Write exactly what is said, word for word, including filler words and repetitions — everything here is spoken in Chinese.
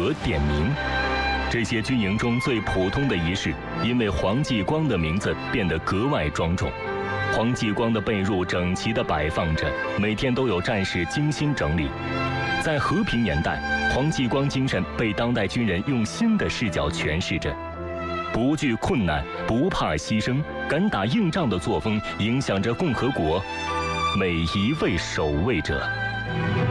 额点名。这些军营中最普通的仪式，因为黄继光的名字变得格外庄重。黄继光的被褥整齐地摆放着，每天都有战士精心整理。在和平年代，黄继光精神被当代军人用新的视角诠释着。不惧困难，不怕牺牲，敢打硬仗的作风，影响着共和国每一位守卫者。